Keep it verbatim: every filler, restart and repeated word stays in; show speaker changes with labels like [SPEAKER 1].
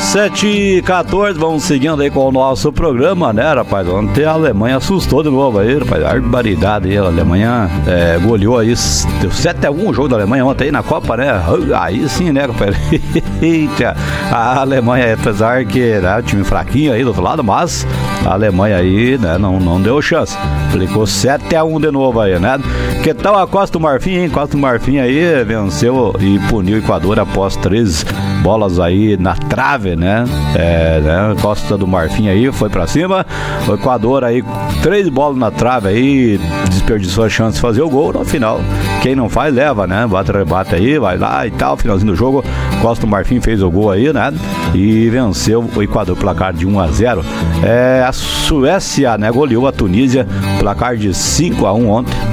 [SPEAKER 1] sete e quatorze, vamos seguindo aí com o nosso programa, né, rapaz? Ontem a Alemanha assustou de novo aí, rapaz. Barbaridade aí, a Alemanha é, goleou aí, deu sete a um o jogo da Alemanha ontem aí na Copa, né? Aí sim, né, rapaz? Eita, a Alemanha, apesar que é um time fraquinho aí do outro lado, mas a Alemanha aí, né, não, não deu chance. Ficou sete a um de novo aí, né? Que tal a Costa do Marfim, hein? Costa do Marfim aí venceu e puniu o Equador após três bolas aí na trave, né? É, né? Costa do Marfim aí foi pra cima. O Equador aí, três bolas na trave aí, desperdiçou a chance de fazer o gol. No final, quem não faz, leva, né? Bate, rebate aí, vai lá e tal. Finalzinho do jogo, Costa do Marfim fez o gol aí, né? E venceu o Equador, placar de um a zero. É, a Suécia, né? Goleou a Tunísia, placar de cinco a um ontem.